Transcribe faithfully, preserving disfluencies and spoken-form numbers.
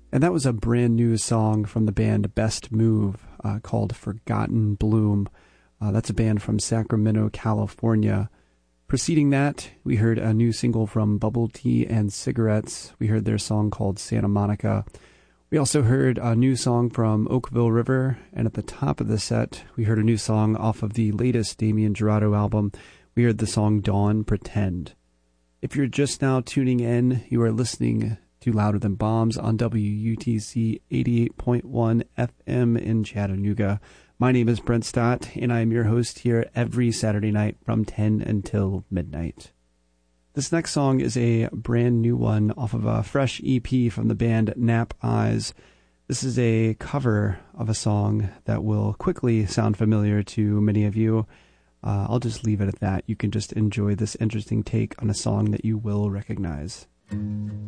And that was a brand new song from the band Best Move uh, called Forgotten Bloom. Uh, that's a band from Sacramento, California. Preceding that, we heard a new single from Bubble Tea and Cigarettes. We heard their song called Santa Monica. We also heard a new song from Oakville River. And at the top of the set, we heard a new song off of the latest Damien Jurado album. We heard the song Dawn Pretend. If you're just now tuning in, you are listening to Louder Than Bombs on W U T C eighty-eight point one F M in Chattanooga. My name is Brent Stott, and I am your host here every Saturday night from ten until midnight. This next song is a brand new one off of a fresh E P from the band Nap Eyes. This is a cover of a song that will quickly sound familiar to many of you. Uh, I'll just leave it at that. You can just enjoy this interesting take on a song that you will recognize.